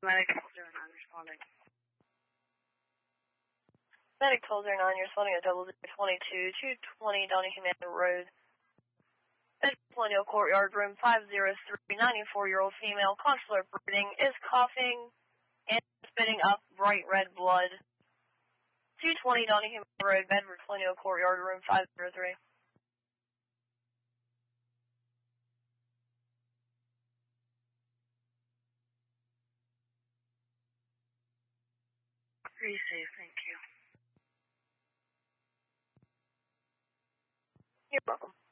Medic 09 responding. Medic 1209, you're responding at 0022, 220 Donahue Manor Road. Colonial Courtyard, room 503, 94-year-old female, consular breathing, is coughing and spitting up bright red blood. 220 Donahue Manor Road, Bedford Colonial Courtyard, room 503. Pretty safe, thank you. You're welcome.